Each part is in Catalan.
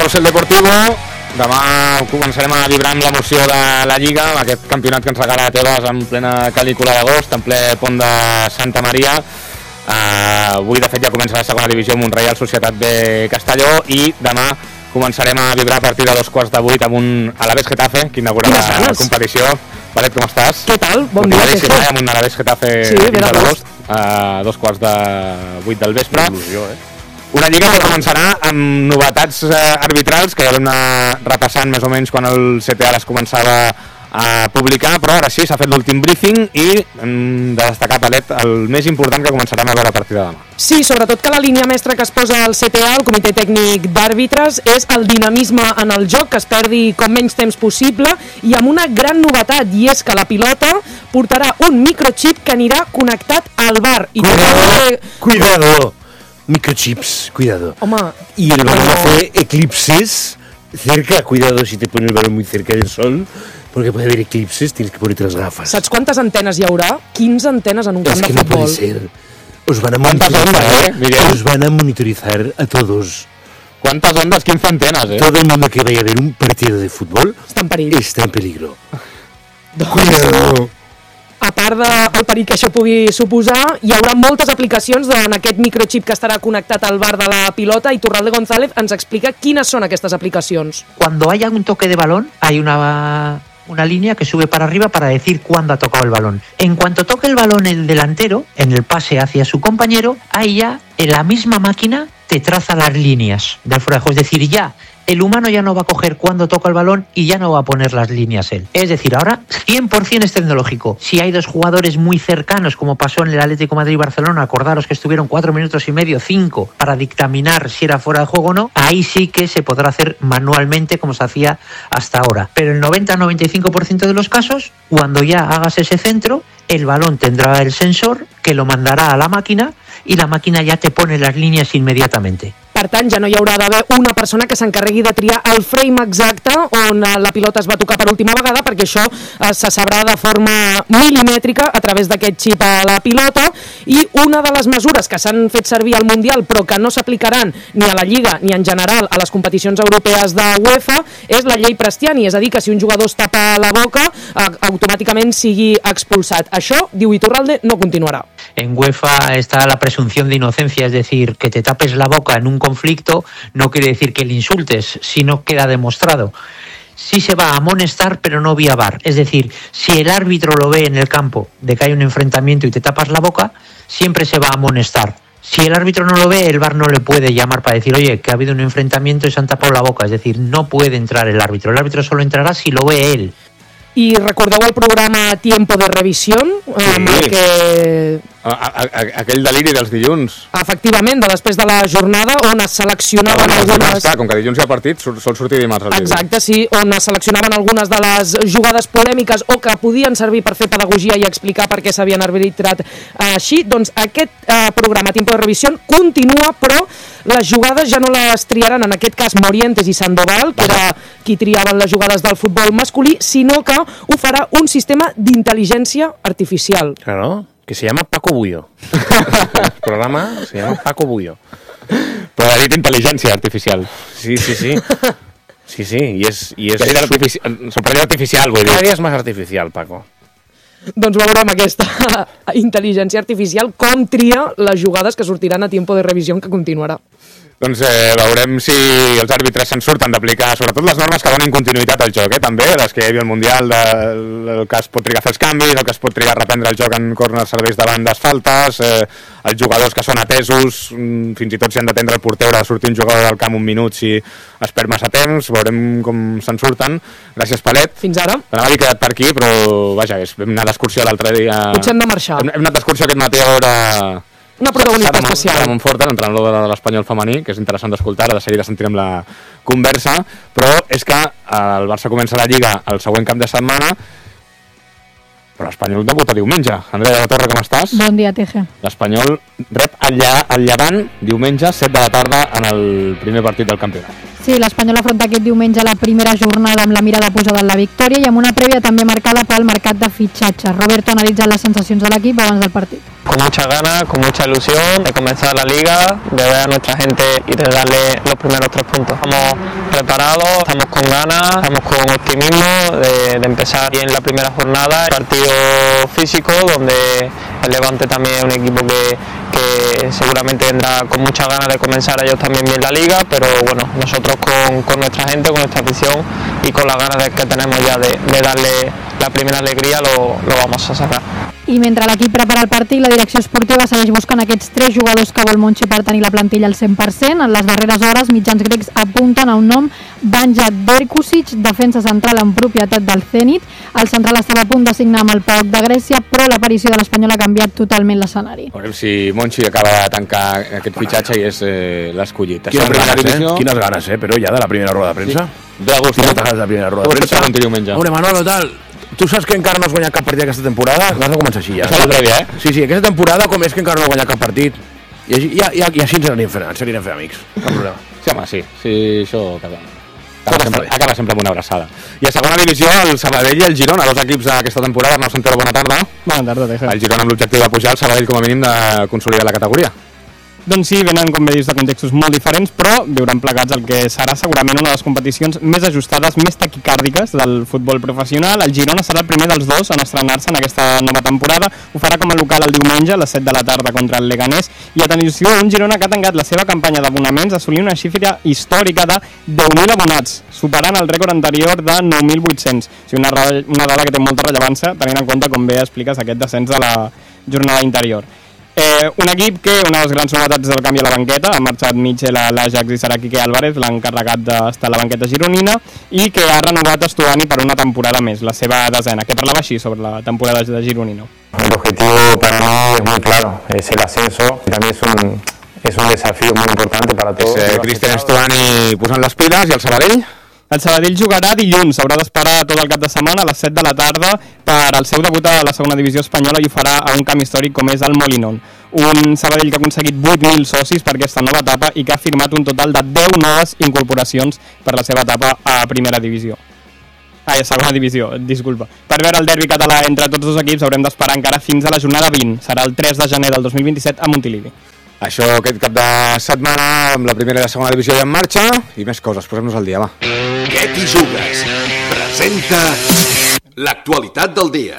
Carrusel Deportivo. Demà començarem a vibrar amb l'emoció de la Lliga, aquest campionat que ens regala Tebas en plena canícula d'agost, en ple pont de Santa Maria. Avui, de fet, ja comença la segona divisió amb un Reial Societat B Castelló i demà començarem a vibrar a partir de 7:45 amb un Alavés Getafe, que inaugurarà la competició. Palet, com estàs? Què tal? Bon dia. Amb un Alavés Getafe fins a l'agost, a 7:45 del vespre. Una lliga que començarà amb novetats arbitrals, que ja vam anar repassant més o menys quan el CTA les començava a publicar, però ara sí, s'ha fet l'últim briefing i hem de destacar, Palet, el més important que començarem a veure a partir de demà. Sí, sobretot que la línia mestra que es posa al CTA, el Comitè Tècnic d'Àrbitres, és el dinamisme en el joc, que es perdi com menys temps possible, i amb una gran novetat, i és que la pilota portarà un microchip que anirà connectat al VAR. Cuidado. Microchips, cuidado. Home, y el balón hace eclipses cerca, cuidado si te pones el balón muy cerca del sol, porque puede haber eclipses, tienes que ponerte las gafas. Saps quantes antenes hi haurà? 15 antenes en un camp de futbol. Es que no puede ser. Os van a monitorizar a todos. ¿Cuántas ondas? 15 antenas, Todo el mundo que vaya a ver un partido de fútbol està en peligro. Cuidado. A part del perill que això pugui suposar, hi haurà moltes aplicacions en aquest microchip que estarà connectat al VAR de la pilota, i Turralde González ens explica quines són aquestes aplicacions. Cuando haya un toque de balón, hay una línea que sube para arriba para decir cuándo ha tocado el balón. En cuanto toque el balón el delantero, en el pase hacia su compañero, ahí ya en la misma máquina te traza las líneas del fuera de juego. Es decir, ya el humano ya no va a coger cuando toca el balón y ya no va a poner las líneas él. Es decir, ahora 100% es tecnológico. Si hay dos jugadores muy cercanos, como pasó en el Atlético Madrid y Barcelona, acordaros que estuvieron 4 minutos y medio, 5, para dictaminar si era fuera de juego o no, ahí sí que se podrá hacer manualmente como se hacía hasta ahora. Pero el 90-95% de los casos, cuando ya hagas ese centro, el balón tendrá el sensor que lo mandará a la máquina y la máquina ya te pone las líneas inmediatamente. Per tant, ja no hi haurà d'haver una persona que s'encarregui de triar el frame exacte on la pilota es va tocar per última vegada, perquè això se sabrà de forma milimètrica a través d'aquest xip a la pilota. I una de les mesures que s'han fet servir al Mundial però que no s'aplicaran ni a la Lliga ni en general a les competicions europees de UEFA és la llei Prestiani, és a dir, que si un jugador es tapa la boca automàticament sigui expulsat. Això, diu Iturralde, no continuarà. En UEFA está la presunción de inocencia, es decir, que te tapes la boca en un conflicto no quiere decir que le insultes, si no queda demostrado. Sí se va a amonestar, pero no vía VAR. Es decir, si el árbitro lo ve en el campo de que hay un enfrentamiento y te tapas la boca, siempre se va a amonestar. Si el árbitro no lo ve, el VAR no le puede llamar para decir, oye, que ha habido un enfrentamiento y se han tapado la boca. Es decir, no puede entrar el árbitro. El árbitro solo entrará si lo ve él. I recordeu el programa Tiempo de Revisión? Sí. Aquell deliri dels dilluns. Efectivament, després de la jornada on es seleccionaven algunes... Com que dilluns hi ha partit, sol sortir dimarts. Exacte, sí, on es seleccionaven algunes de les jugades polèmiques o que podien servir per fer pedagogia i explicar per què s'havien arbitrat així. Doncs aquest programa Tiempo de Revisión continua, però les jugades ja no les triaran, en aquest cas, Morientes i Sandoval, que era qui triaven les jugades del futbol masculí, sinó que ho farà un sistema d'intel·ligència artificial. Claro, que se llama Paco Bullo. El programa se llama Paco Bullo. Però ha dit intel·ligència artificial. Sí. Sí, y es sorpresa artificial, vull dir. Cada día es más artificial, Paco. Doncs veurem aquesta intel·ligència artificial com tria les jugades que sortiran a Tiempo de Revisión, que continuarà. Doncs veurem si els àrbitres se'n surten d'aplicar sobretot les normes que donin continuïtat al joc, també, les que hi havia al Mundial, el que es pot trigar a fer els canvis, el que es pot trigar a reprendre el joc en corners, serveis de bandes, faltes, els jugadors que són atesos, fins i tot si han d'atendre el porter haurà de sortir un jugador del camp un minut si es perd massa temps, veurem com se'n surten. Gràcies, Palet. Fins ara. T'anava a dir quedat per aquí, però vaja, vam anar d'excursió l'altre dia. Potser hem de marxar. Hem anat d'excursió aquest matí a veure... Una protagonista especial. Sara Montforte, l'entrenador de l'Espanyol femení, que és interessant d'escoltar, de seguida sentirem la conversa, però és que el Barça comença la Lliga el següent cap de setmana, però l'Espanyol debuta diumenge. Andrea de la Torre, com estàs? Bon dia, Teje. L'Espanyol rep el Llevant diumenge, 7 de la tarda, en el primer partit del campionat. Sí, l'Espanyol afronta aquest diumenge la primera jornada amb la mirada posada en la victòria i amb una prèvia també marcada pel mercat de fitxatges. Roberto analitza les sensacions de l'equip abans del partit. Con muchas ganas, con mucha ilusión de comenzar la liga, de ver a nuestra gente y de darle los primeros 3 puntos. Estamos preparados, estamos con ganas, estamos con optimismo de empezar bien la primera jornada. Partido físico donde el Levante también es un equipo que seguramente vendrá con muchas ganas de comenzar ellos también bien la liga, pero bueno, nosotros con nuestra gente, con nuestra afición y con las ganas que tenemos ya de darle la primera alegría lo vamos a sacar. I mentre l'equip prepara el partit, la direcció esportiva segueix buscant aquests 3 jugadors que vol Monchi per tenir la plantilla al 100%. En les darreres hores, mitjans grecs apunten a un nom, Banja Berkusic, defensa central en propietat del Zenit. El central estava a punt de signar amb el PAOK de Grècia, però l'aparició de l'Espanyol ha canviat totalment l'escenari. Veurem si Monchi acaba de tancar aquest fitxatge i és l'escollit. Quines ganes, però ja de la primera roda de premsa. De gust, Quines ganes de la primera roda de premsa. Hombre, Manolo, tal... Tu saps que encara no has guanyat cap partit aquesta temporada? Has de començar així, ja. Això és la prèvia, Sí, aquesta temporada com és que encara no has guanyat cap partit. I així ens anirem fent amics. Cap problema. Sí, home, sí, això acaba sempre amb una abraçada. I a segona divisió, el Sabadell i el Girona, 2 equips d'aquesta temporada. Arnau Santero, bona tarda. Bona tarda, Teja. El Girona amb l'objectiu de pujar, el Sabadell com a mínim de consolidar la categoria. Doncs sí, venen, com bé dius, de contextos molt diferents, però viuran plegats el que serà segurament una de les competicions més ajustades, més taquicàrdiques del futbol professional. El Girona serà el primer dels 2 en estrenar-se en aquesta nova temporada. Ho farà com a local el diumenge a les 7 de la tarda contra el Leganés. I atenció, un Girona que ha tancat la seva campanya d'abonaments assolir una xifra històrica de 10.000 abonats, superant el rècord anterior de 9.800. O sigui, una dada que té molta rellevància, tenint en compte, com bé expliques, aquest descens de la jornada interior. Un equip que una de les grans novetats del canvi a la banqueta, ha marxat Mitchell a l'Ajax i serà Quique Álvarez, l'encarregat d'estar a la banqueta gironina, i que ha renovat Estuani per una temporada més, la seva 10ª, que parlava així sobre la temporada de Gironino. El objetivo para mí es muy claro, es el ascenso, también es un desafío muy importante para todos. Cristian Estuani posant les piles i el Sabadell? El Sabadell jugarà dilluns, haurà d'esperar tot el cap de setmana a les 7 de la tarda per al seu debut a la segona divisió espanyola i ho farà a un camp històric com és el Molinón. Un Sabadell que ha aconseguit 8.000 socis per aquesta nova etapa i que ha firmat un total de 10 noves incorporacions per la seva etapa a primera divisió. A segona divisió, disculpa. Per veure el derbi català entre tots 2 equips haurem d'esperar encara fins a la jornada 20. Serà el 3 de gener del 2027 a Montilivi. Això aquest cap de setmana amb la primera i la segona divisió ja en marxa i més coses, posem-nos al dia, va. Què t'hi jugues? Presenta l'actualitat del dia.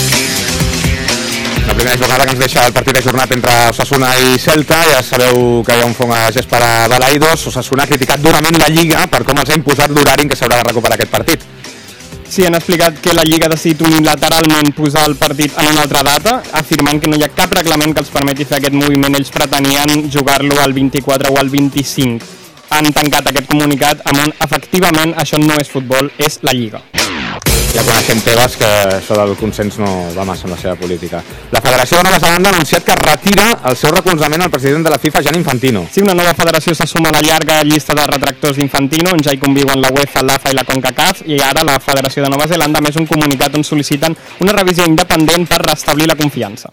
La primera jornada que ens deixa el partit ajornat entre Osasuna i Celta. Ja sabeu que hi ha un fong a gest per a Balaidos. Osasuna ha criticat durament la Lliga per com els ha imposat l'horari en què s'haurà de recuperar aquest partit. Sí, han explicat que la Lliga ha decidit unilateralment posar el partit en una altra data, afirmant que no hi ha cap reglament que els permeti fer aquest moviment. Ells pretenien jugar-lo al 24 o al 25. Han tancat aquest comunicat amb on efectivament això no és futbol, és la Lliga. Ja coneixem Tebas que això del consens no va massa amb la seva política. La Federació de Nova Zelanda ha anunciat que retira el seu recolzament al president de la FIFA, Gianni Infantino. Sí, una nova federació se suma a la llarga llista de retractors d'Infantino, on ja hi conviuen la UEFA, l'AFA i la CONCACAF, i ara la Federació de Nova Zelanda ha més un comunicat on sol·liciten una revisió independent per restablir la confiança.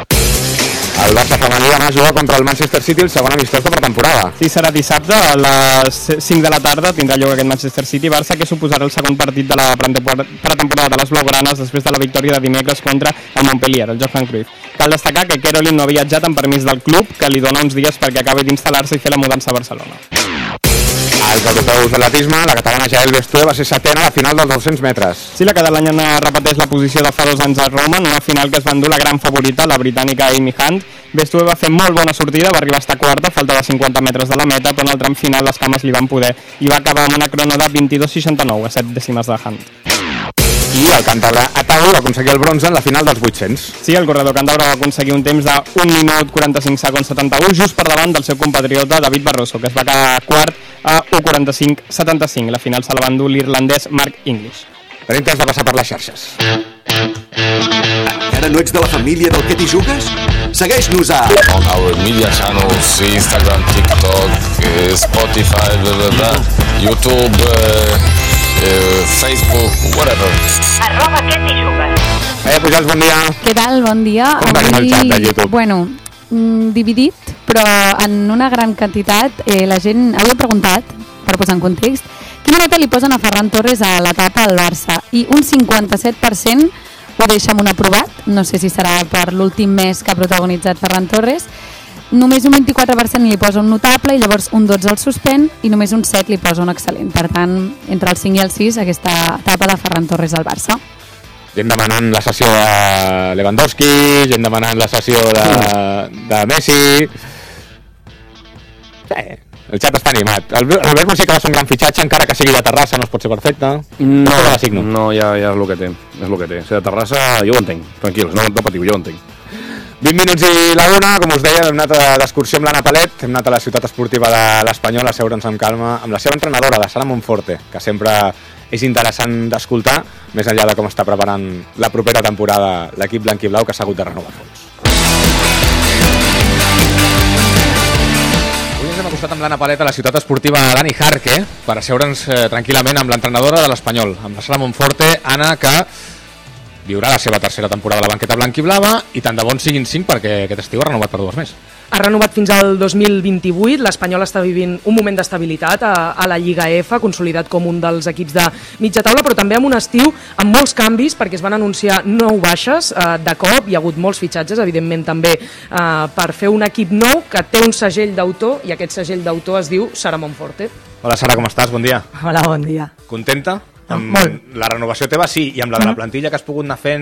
El Barça femení demà juga contra el Manchester City el segon amistós de pretemporada. Sí, serà dissabte a les 5 de la tarda, tindrà lloc aquest Manchester City-Barça, que suposarà el segon partit de la pretemporada de les blaugranes després de la victòria de dimecres contra el Montpellier, el Johan Cruyff. Cal destacar que Caroline no ha viatjat amb permís del club, que li dona uns dies perquè acabi d'instal·lar-se i fer la mudança a Barcelona. Als europeus d'atletisme, la catalana Jael Bestue va ser setena a la final dels 200 metres. Sí, la catalana repeteix la posició de fa 2 anys a Roma, en una final que es va endur la gran favorita, la britànica Amy Hunt. Bestue va fer molt bona sortida, va arribar a estar quarta, falta de 50 metres de la meta, però en el tram final les cames li van poder i va acabar amb una crono de 22,69 a 7 dècimes de Hunt. I el càntabre Atau va aconseguir el bronze en la final dels 800. Sí, el corredor càntabre va aconseguir un temps de 1 minut 45 segons 71, just per davant del seu compatriota David Barroso, que es va quedar quart a 1:45.75. La final se la va endur l'irlandès Mark English. Tenim temps de passar per les xarxes. Encara no ets de la família del Què t'hi jugues? Segueix-nos a on our media channels, Instagram, TikTok, Spotify, YouTube, Facebook, whatever. @Què t'hi jugues. Pujals, bon dia. Què tal? Bon dia. Com tenim el xat de YouTube? Bueno, dividit, però en una gran quantitat. La gent havia preguntat per posar en context, quina nota li posen a Ferran Torres a l'etapa al Barça? I un 57% ho deixa amb un aprovat, no sé si serà per l'últim mes que ha protagonitzat Ferran Torres, només un 24% li posa un notable i llavors un 12 el suspèn i només un 7 li posa un excel·lent. Per tant, entre el 5 i el 6, aquesta etapa de Ferran Torres al Barça. Gent demanant la sessió de Lewandowski, gent demanant la sessió de Messi. El xat està animat. Albert Monsi que va ser un gran fitxatge, encara que sigui de Terrassa, no es pot ser perfecte. No, ja és el que té. És el que té. Si de Terrassa, jo ho entenc. Tranquils, no patiu, jo ho entenc. 20 minuts i la una, com us deia, hem anat d'excursió amb l'Anna Palet, hem anat a la ciutat esportiva de l'Espanyol a seure'ns amb calma amb la seva entrenadora, la Sara Monforte, que sempre és interessant d'escoltar, més enllà de com està preparant la propera temporada l'equip blanc-i-blau, que s'ha hagut de renovar fons. Avui ens hem acostat amb l'Anna Palet a la ciutat esportiva de Dani Jarque per asseure'ns tranquil·lament amb l'entrenadora de l'Espanyol, amb la Sara Monforte. Anna, que viurà la seva tercera temporada a la banqueta blanc-i-blava i tant de bon siguin 5 perquè aquest estiu ha renovat per 2 més. Ha renovat fins al 2028, l'Espanyol està vivint un moment d'estabilitat a la Lliga F, consolidat com un dels equips de mitja taula, però també amb un estiu amb molts canvis, perquè es van anunciar 9 baixes de cop, hi ha hagut molts fitxatges, evidentment també per fer un equip nou que té un segell d'autor, i aquest segell d'autor es diu Sara Monforte. Hola Sara, com estàs? Bon dia. Hola, bon dia. Contenta? Amb la renovació teva sí, i amb la de la plantilla que has pogut anar fent,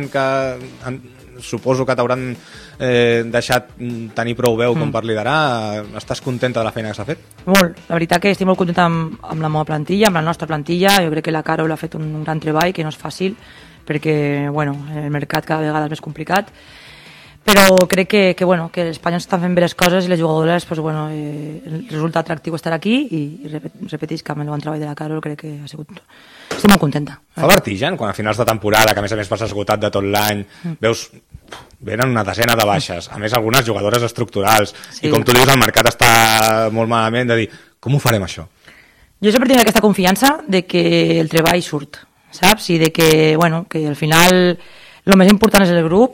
que suposo que t'hauran deixat tenir prou veu com per liderar. Estàs contenta de la feina que s'ha fet? Molt, la veritat que estic molt contenta amb la meva plantilla, amb la nostra plantilla. Jo crec que la Carol ha fet un gran treball, que no és fàcil, perquè bueno, el mercat cada vegada és més complicat, però crec que l'Espanyol estan fent bé les coses i les jugadores, pues, bueno, resulta atractiu estar aquí i repeteix que amb el bon treball de la Carol crec que ha sigut... Estic molt contenta. Fa vertigen quan a finals de temporada, que a més vas esgotat de tot l'any, veus, venen una desena de baixes, a més algunes jugadores estructurals, i com tu dius el mercat està molt malament, de dir, com ho farem això? Jo sempre tinc aquesta confiança de que el treball surt, saps? I de que, bueno, que al final el més important és el grup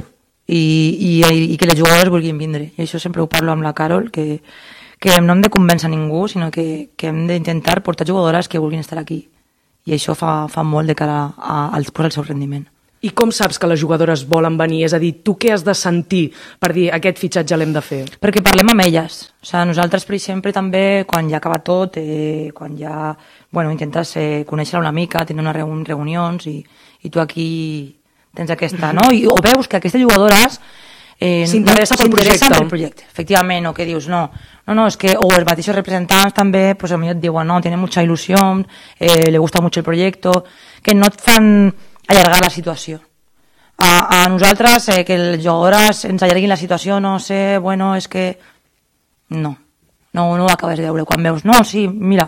i que les jugadores vulguin vindre. I això sempre ho parlo amb la Carol, que no hem de convèncer ningú, sinó que hem d'intentar portar jugadores que vulguin estar aquí. I això fa molt de cara al seu rendiment. I com saps que les jugadores volen venir? És a dir, tu què has de sentir per dir aquest fitxatge l'hem de fer? Perquè parlem amb elles. O sigui, nosaltres, per exemple, també, quan ja acaba tot, quan ja intentes conèixer-la una mica, tenir unes reunions, i tu aquí tens aquesta, no? O veus que aquestes jugadores s'interessa pel projecte. Efectivament, o que dius, no, es que, o els mateixos representants també, pues a mi et diuen, no, tiene mucha ilusión, le gusta mucho el proyecto, que no et fan allargar la situació. A nosaltres, que les jugadores ens allarguin la situació, no sé, bueno, és que... No ho acabes de veure. Quan veus, no, sí, mira,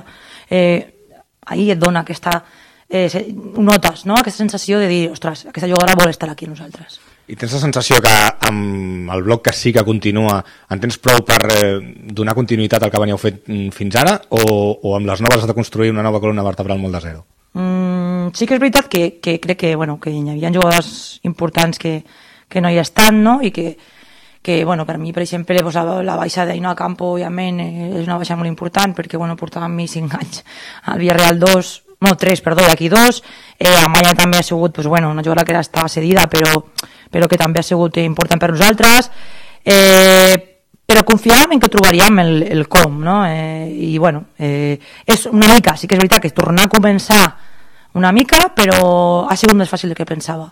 ahir et dona aquesta... notes, no?, aquesta sensació de dir, ostres, aquesta jugadora vol estar aquí amb nosaltres. I tens la sensació que amb el bloc que sí que continua en tens prou per donar continuïtat al que veníeu fet fins ara, o amb les noves has de construir una nova columna vertebral molt de zero? Sí que és veritat que crec que hi havia jugadors importants que no hi estan, no? I que per mi, per exemple, la baixa d'Ainoa Campo, òbviament, és una baixa molt important, perquè portava amb mi 5 anys al Villarreal 3, i aquí 2. Amaya també ha sigut una jugadora que estava cedida, però que també ha sigut important per nosaltres. Però confiàvem en que trobaríem el com, no? I és una mica, sí que és veritat que tornar a començar una mica, però ha sigut més fàcil del que pensava.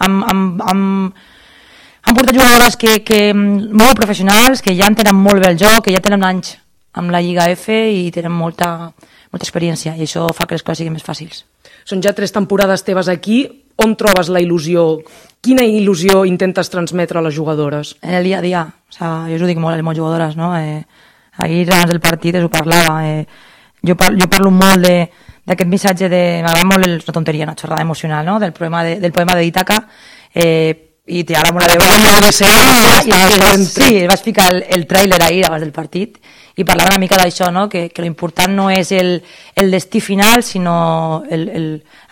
Han portat jugadores molt professionals, que ja entenen molt bé el joc, que ja tenen anys amb la Lliga F i tenen molta experiència, i això fa que les coses siguin més fàcils. Són ja 3 temporades teves aquí. On trobes la il·lusió? Quina il·lusió intentes transmetre a les jugadores? En el dia a dia. O sea, jo us ho dic molt a les meves jugadores, no? Ahir, abans del partit, ho parlava. Jo parlo molt d'aquest missatge de... M'agrada molt una tonteria, una xorrada emocional, no?, del poema de Ítaca, i té ara molt a veure... Sí, vaig ficar el tràiler ahir abans del partit, i parlava una mica d'això, no?, que l'important no és el destí final, sinó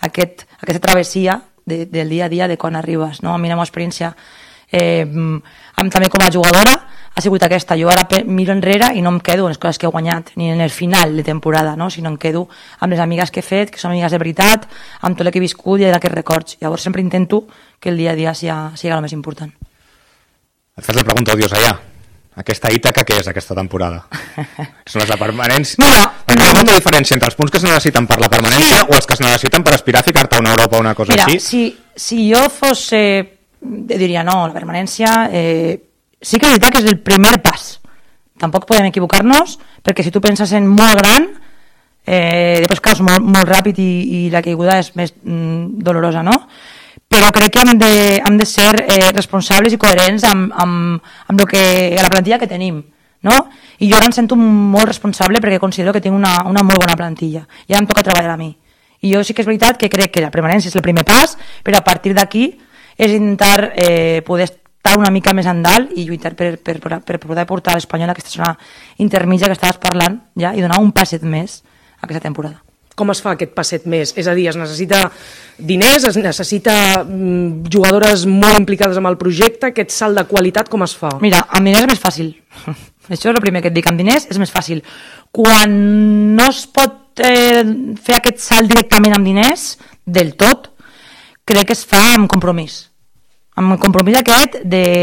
aquesta travessia del dia a dia de quan arribes, no? A mi la meva experiència també com a jugadora, ha sigut aquesta. Jo ara miro enrere i no em quedo en les coses que he guanyat, ni en el final de temporada, no? Sinó em quedo amb les amigues que he fet, que són amigues de veritat, amb tot el que he viscut i d'aquests records. Llavors sempre intento que el dia a dia sigui el més important. Et fas la pregunta odiosa ja. Aquesta Ítaca, què és aquesta temporada? Són les de permanència? Hi ha molta diferència entre els punts que es necessiten per la permanència o els que es necessiten per aspirar a ficar-te a una Europa o una cosa així? Si jo fos... diria no, la permanència... sí que és veritat que és el primer pas. Tampoc podem equivocar-nos, perquè si tu penses en molt gran, després caus molt ràpid i la caiguda és més dolorosa, no? Però crec que hem de ser responsables i coherents amb la plantilla que tenim, no? I jo ara em sento molt responsable perquè considero que tinc una molt bona plantilla i ara em toca treballar a mi. I jo sí que és veritat que crec que la permanència és el primer pas, però a partir d'aquí és intentar poder estar una mica més endalt i lluitar per poder portar a l'Espanyol a aquesta zona intermitja que estaves parlant ja, i donar un passet més a aquesta temporada. Com es fa aquest passet més? És a dir, es necessita diners, es necessita jugadores molt implicades amb el projecte, aquest salt de qualitat com es fa? Mira, amb diners és més fàcil. Això és el primer que et dic, amb diners és més fàcil. Quan no es pot fer aquest salt directament amb diners, del tot, crec que es fa amb compromís. Amb el compromís aquest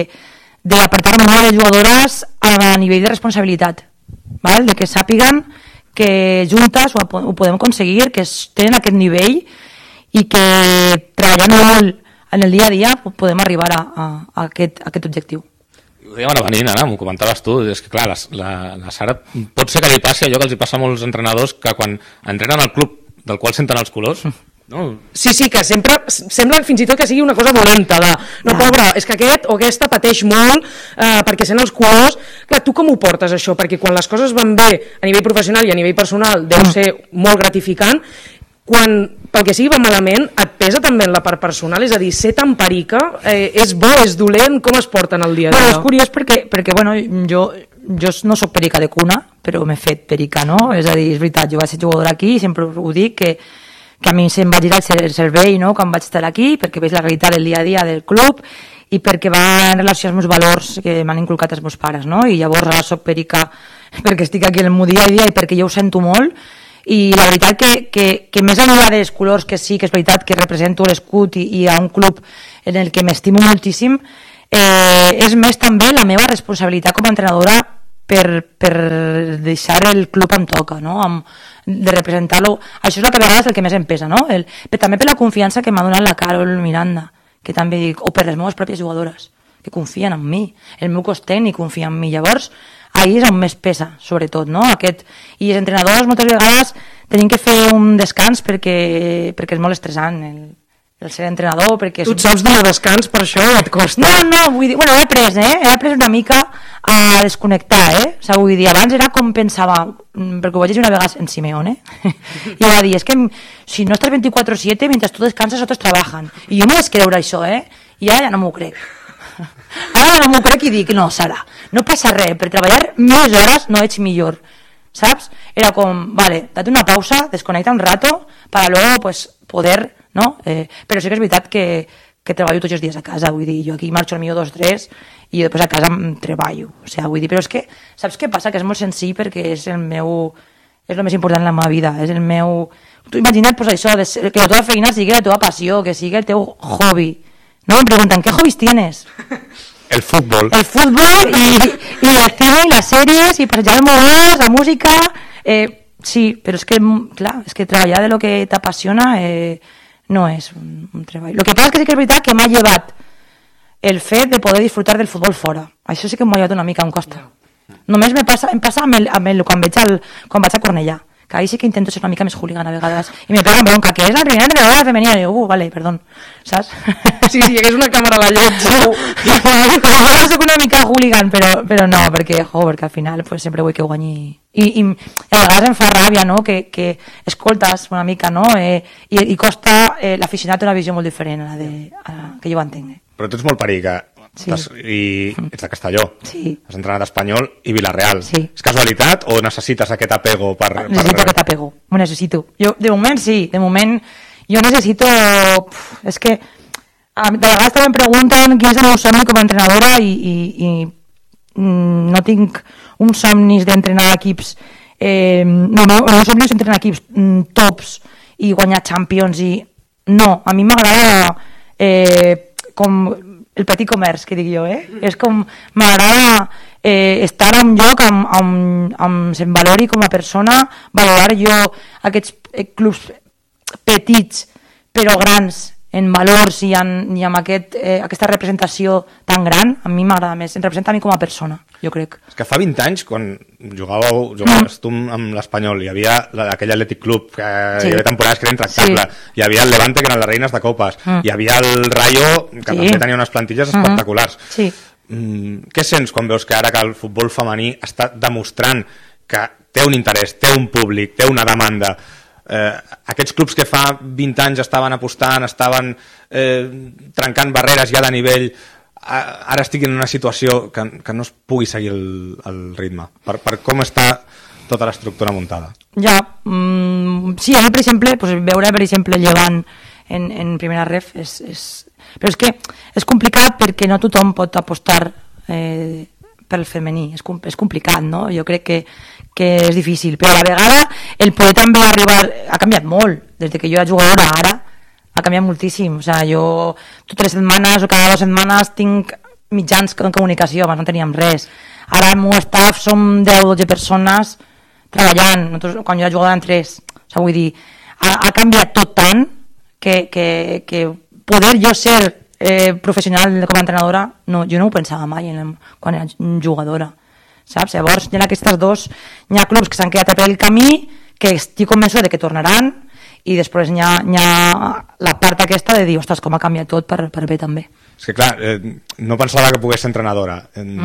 d'apartar molt les jugadores a nivell de responsabilitat, val? De que sàpiguen que juntes ho podem aconseguir, que tenen aquest nivell i que treballant molt en el dia a dia podem arribar a aquest objectiu. Ho dèiem ara venint, Anna, m'ho comentaves tu, és que clar, la Sara pot ser que li passi allò que els hi passa a molts entrenadors que quan entrenen al club del qual senten els colors... No. Sí, que sempre sembla fins i tot que sigui una cosa dolenta de, no, pobre, és que aquest o aquesta pateix molt perquè sent els colors. Clar, tu com ho portes això? Perquè quan les coses van bé a nivell professional i a nivell personal deu ser molt gratificant, quan pel que sigui va malament et pesa també en la part personal, és a dir, ser tan perica, és bo, és dolent, com es porten el dia a dia? Bueno, és curiós perquè bueno, jo no soc perica de cuna, però m'he fet perica, no? És a dir, és veritat, jo vaig ser jugadora aquí i sempre ho dic que a mi se'm va girar el cervell, no?, quan vaig estar aquí, perquè veig la realitat del dia a dia del club i perquè va en relació als meus valors que m'han inculcat els meus pares, no? I llavors ara soc perica perquè estic aquí en el meu dia a dia i perquè jo ho sento molt. I la veritat que més enllà dels colors, que sí que és veritat que represento l'escut i a un club en el que m'estimo moltíssim, és més també la meva responsabilitat com a entrenadora per deixar el club em toca, no? De representar-lo. Això és el que a vegades el que més em pesa, no? Però també per la confiança que m'ha donat la Carol Miranda, que també dic, o per les meves pròpies jugadores, que confien en mi, el meu cos tècnic confia en mi. Llavors, ahir és on més pesa, sobretot, no? I els entrenadors moltes vegades tenim que fer un descans perquè és molt estressant el ser entrenador, perquè... Tu et saps donar descans per això o et costa? No, vull dir... Bueno, he après una mica a desconnectar, O sigui, vull dir, abans era com pensava, perquè ho vaig dir una vegada en Simeone, i va dir, és que si no estàs 24/7, mentre tu descanses, otros trabajan. I jo m'ho vaig creure, això, I ara ja no m'ho crec. Ara no m'ho crec i dic, no, Sara, no passa res, per treballar més hores no ets millor, saps? Era com, vale, date una pausa, desconecta un rato, para luego, pues, poder... No? Però sí que és veritat que treballo tots els dies a casa, vull dir, jo aquí marxo al millor 2-3 i després a casa treballo, o sigui, vull dir, però és que, saps què passa? Que és molt senzill perquè és el més important en la meva vida, és el meu... Tu imagina't, pues això, que la teva feina sigui la teva passió, que sigui el teu hobby, no? Em pregunten, ¿qué hobbies tienes? El fútbol. El fútbol y el cine y las series y passejar molt més, la música... Sí, però és que, clar, és que treballar de lo que t'apassiona... no és un treball. El que passa és que sí que és veritat que m'ha llevat el fet de poder disfrutar del futbol fora. Això sí que m'ha llevat una mica, em costa. Només em passa quan vaig a Cornellà, que ahí sí que intento ser una mica més hooligan a vegades, i me peguen bronca, que és la primera entrenadora femenina, i dic, vale, perdón, saps? Sí, és una càmera a la llet. Soc una mica hooligan, però no, perquè al final pues, sempre vull que guanyi. I a vegades em fa ràbia, no?, que escoltes una mica, no?, i costa, l'aficionat té una visió molt diferent a la que jo entenc. Però tu ets molt perica. Sí. I ets de Castelló, sí. Has entrenat Espanyol i Villarreal. Sí. És casualitat o necessites aquest apego? Necessito aquest apego, ho necessito. Jo, de moment sí, de moment jo necessito... És que de vegades també em pregunten quin és el meu somni com a entrenadora i no tinc uns somnis d'entrenar equips el meu somni és entrenar equips tops i guanyar Champions i no, a mi m'agrada com el petit comerç que dic jo, és com m'agrada estar en un lloc amb se'm valori com a persona, valorar jo aquests clubs petits però grans en valors i amb aquesta representació tan gran, a mi m'agrada més, em representa a mi com a persona, jo crec. És que fa 20 anys, quan jugaves tu amb l'Espanyol, hi havia aquell Atlètic Club, que hi havia temporades que era intractable, hi havia el Levante, que eren les reines de copes, hi havia el Rayo, que també tenia unes plantilles espectaculars. Què sents quan veus que ara que el futbol femení està demostrant que té un interès, té un públic, té una demanda? Aquests clubs que fa 20 anys estaven apostant, estaven trencant barreres ja de nivell, ara estic en una situació que no es pugui seguir el ritme per com està tota l'estructura muntada. Ja, sí, a mi per exemple veure per exemple Llevant en primera ref però és que és complicat perquè no tothom pot apostar pel femení, és complicat, no? Jo crec que és difícil, però a la vegada el poder també arribar ha canviat molt, des que jo era jugadora ara ha canviat moltíssim, o sigui, jo totes les setmanes o cada 2 setmanes tinc mitjans de comunicació, abans no teníem res, ara el meu staff som 10-12 persones treballant, nosaltres, quan jo era jugadora en 3, o sigui, vull dir, ha canviat tot tant que poder jo ser professional com a entrenadora, no, jo no ho pensava mai quan era jugadora, saps? Llavors hi ha aquestes dos, hi ha clubs que s'han quedat per el camí, que estic convençuda de que tornaran, i després hi ha la part aquesta de dir, ostres, com ha canviat tot per bé també. És que clar, no pensava que pogués ser entrenadora.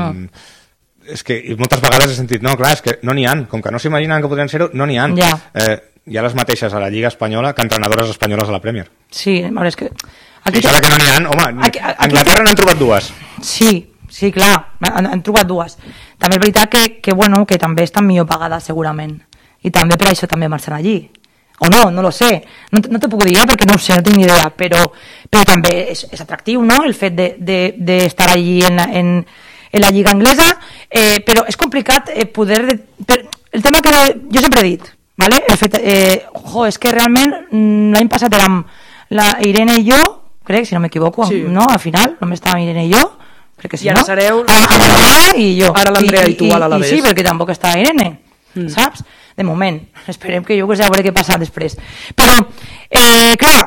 És que moltes vegades he sentit, no, clar, és que no n'hi ha, com que no s'imaginen que podrien ser-ho, no n'hi ha. Hi ha les mateixes a la Lliga Espanyola que entrenadores espanyoles a la Premier. Sí, és que... I això que no n'hi ha, home, a Anglaterra n'han trobat 2. Sí, clar, han trobat 2. També és veritat que també estan millor pagades segurament, i també per això també marxen allí. O no lo sé, no te puc dir perquè no ho sé, no tinc ni idea, però també és atractiu, no?, el fet d'estar allí en la Lliga Anglesa, però és complicat poder... El tema que jo sempre he dit, ¿vale? El fet, és que realment l'any passat érem la Irene i jo, crec, si no m'equivoco, no? Al final només estàvem Irene i jo, crec que sí, i ara sereu i jo. Ara l'Andrea i tu a l'Alavés. I sí, perquè tampoc està Irene, saps? De moment, esperem que jo a veure què passa després. Però, clar,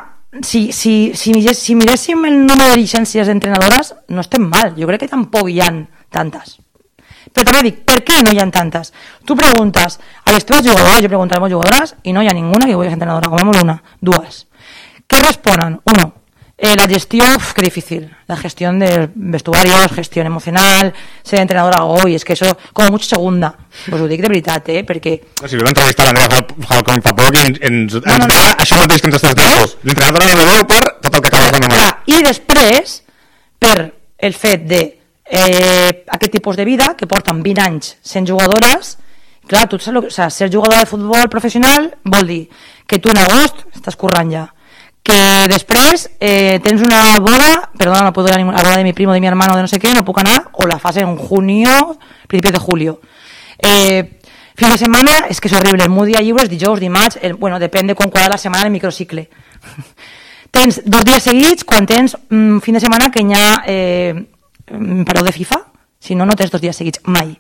si miréssim el número de llicències d'entrenadores, no estem mal, jo crec que tampoc hi ha tantes. Però també dic, per què no hi ha tantes? Tu preguntes a les teves jugadores, jo pregunto a les meves jugadores, i no hi ha ninguna que vulgui ser entrenadora, com a molt una, 2. ¿Qué responden? 1. La gestión, qué difícil. La gestión de vestuarios, gestión emocional, ser entrenadora hoy, es que eso, como mucho segunda. Pues ho dic de veritat, perquè... Si vam entrevistar l'Andrea Falcón fa poc i ens deia això mateix que ens estàs dient. L'entrenadora no veu per tot el que acabes d'anomenar. I després, per el fet de aquest tipus de vida, que porten 20 anys sent jugadores, clar, tu saps, ser jugadora de futbol professional vol dir que tu en agost estàs currant ja, que després tens una boda, perdona, no puedo ir a la boda de mi primo, de mi hermano, de no sé qué, no puc anar, o la fase en junio, principios de julio. Fin de semana, és que és horrible, el meu dia lliure és dijous, dimarts, bueno, depèn de quan quadra la setmana del microcicle. Tens 2 dies seguits quan tens fin de setmana que hi ha pareu de FIFA, si no, no tens 2 dies seguits, mai.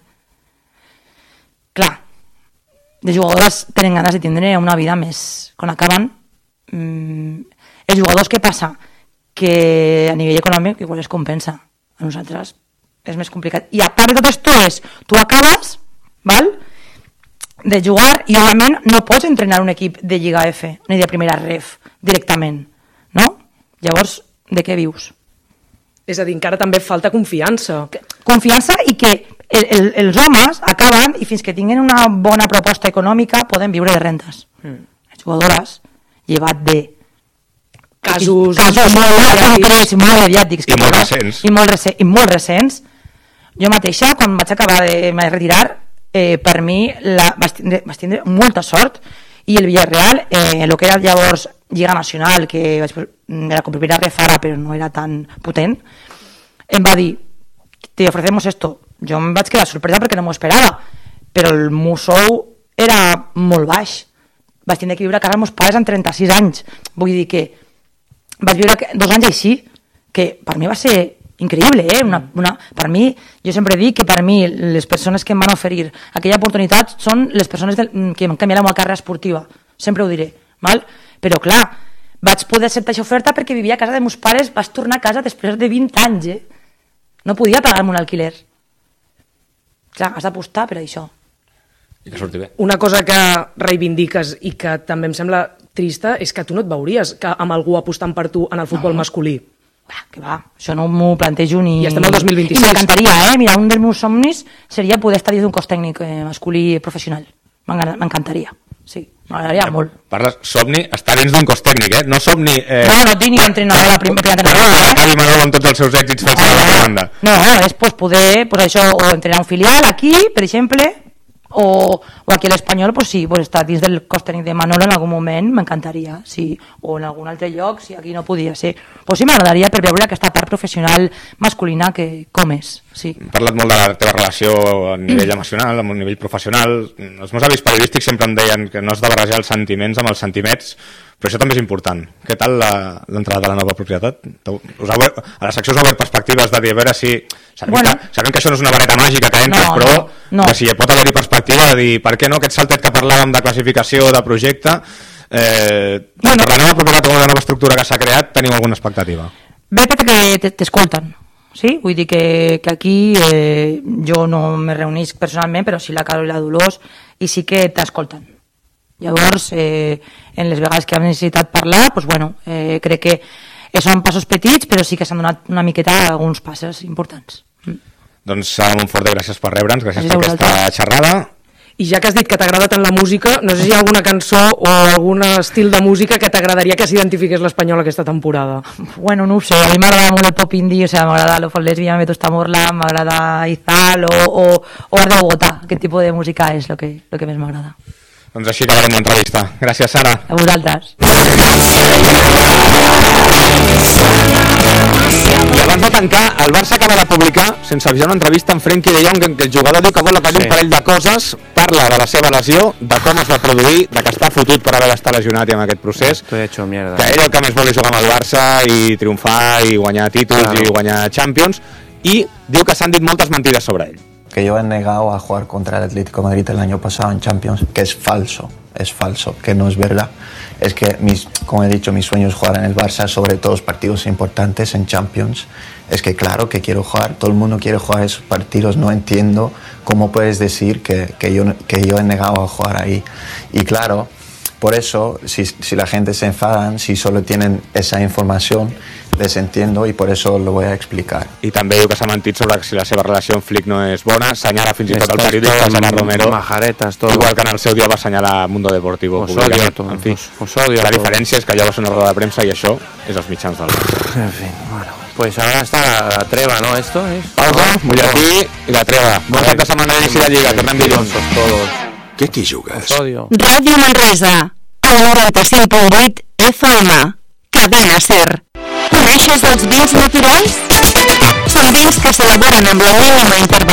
Clar, les jugadores tenen ganes de tindre una vida més, quan acaben, els jugadors, què passa? Que a nivell econòmic igual es compensa, a nosaltres és més complicat, i a part de tot esto tu acabes, val?, de jugar i òbviament no pots entrenar un equip de Lliga F ni de primera ref directament, no? Llavors, de què vius? És a dir, encara també falta confiança. Confiança i que els homes acaben i fins que tinguin una bona proposta econòmica poden viure de rentes. Les jugadores, llevat de casos molt mediàtics i molt recents. Jo mateixa, quan vaig acabar de retirar, per mi vaig tindre molta sort, i el Villarreal, el que era llavors Lliga Nacional, que vaig era com primera refara, però no era tan potent, em va dir, te ofrecemos esto. Jo em vaig quedar sorpresa perquè no m'ho esperava, però el meu sou era molt baix. Vaig tindre que viure a casa dels meus pares amb 36 anys. Vull dir que vaig viure 2 anys així, que per mi va ser increïble, per mi, jo sempre dic que per mi les persones que em van oferir aquella oportunitat són les persones que m'han canviat la meva carrera esportiva, sempre ho diré, val? Però clar, vaig poder acceptar aquesta oferta perquè vivia a casa de meus pares, vaig tornar a casa després de 20 anys, no podia pagar-me un alquiler. Clar, has d'apostar per això. I que surti bé. Una cosa que reivindiques i que també em sembla trista és que tu no et veuries amb algú apostant per tu en el futbol masculí. Que va, això no m'ho plantejo ni... I estem al 2026. I m'encantaria, mira, un dels meus somnis seria poder estar dins d'un cos tècnic masculí professional. M'encantaria, sí, m'agradaria molt. Parles somni, estar dins d'un cos tècnic, no somni... No tinc ni entrenador a la primera entrenadora. Javi Manolo amb tots els seus èxits fets a la banda. No, és poder, això, o entrenar un filial aquí, per exemple, o aquí a l'Espanyol, sí, estar dins del cos tècnic de Manolo en algun moment, m'encantaria, sí, o en algun altre lloc, si aquí no podia ser. Sí m'agradaria per veure aquesta part professional masculina que com és, sí. Hem parlat molt de la teva relació a nivell emocional, a nivell professional. Els meus avis periodístics sempre em deien que no has de barrejar els sentiments amb els sentiments, però això també és important. Què tal l'entrada de la nova propietat? A la secció us ha obert perspectives de dir, a veure si... Sabem que això no és una vareta màgica que entres, però que si pot haver-hi perspectiva de dir, per què no aquest saltet que parlàvem de classificació, de projecte, per la nova propietat o la nova estructura que s'ha creat, teniu alguna expectativa? Bé, perquè t'escolten, sí? Vull dir que aquí jo no me reunisc personalment, però sí la Carol i la Dolors, i sí que t'escolten. Llavors, en les vegades que hem necessitat parlar, crec que són passos petits, però sí que s'han donat una miqueta alguns passos importants. Doncs un fort gràcies per rebre'ns, gràcies per aquesta xerrada. I ja que has dit que t'agrada tant la música, no sé si hi ha alguna cançó o algun estil de música que t'agradaria que s'identifiqués l'Espanyol aquesta temporada. Bueno, no ho sé, a mi m'agrada molt el pop indie, m'agrada lo Lesbia, Me Tosta Morla, m'agrada Izal o Art de Bogotà, aquest tipus de música és el que més m'agrada. Doncs així acabarem l'entrevista. Gràcies, Sara. A vosaltres. I abans de tancar, el Barça acaba de publicar, sense avisar, una entrevista amb Frenkie de Jong en què el jugador diu que vol aclarir un parell de coses, parla de la seva lesió, de com es va produir, de que està fotut per haver d'estar lesionat i en aquest procés, que ell el que més vol és jugar amb el Barça i triomfar i guanyar títols i guanyar Champions, i diu que s'han dit moltes mentides sobre ell. Que yo he negado a jugar contra el Atlético de Madrid el año pasado en Champions, que es falso, que no es verdad. Es que, como he dicho, mi sueño es jugar en el Barça, sobre todo los partidos importantes en Champions. Es que claro que quiero jugar, todo el mundo quiere jugar esos partidos, no entiendo cómo puedes decir que yo he negado a jugar ahí. Y claro, por eso, si la gente se enfadan, si solo tienen esa información, les entiendo i por eso lo voy a explicar. I també diu que s'ha mentit sobre si la seva relació amb Flick no és bona, assenyala fins i tot el periodista Gerard Romero, majaretas, todo. Igual que en el seu dia va assenyalar Mundo Deportivo. En fi, la diferència és que allò va ser una roda de premsa i això és els mitjans del Barça. En fin, bueno. Pues ahora está la treva, ¿no? Esto es... Pausa, Mullatí i la treva. Bon cap de setmana d'inici de Lliga, tornem dilluns. Què t'hi jugues? Ràdio Manresa, a la 95.8 FM, Cadena Ser. Coneixes els vins naturals? Són vins que s'elaboren amb la mínima intervenció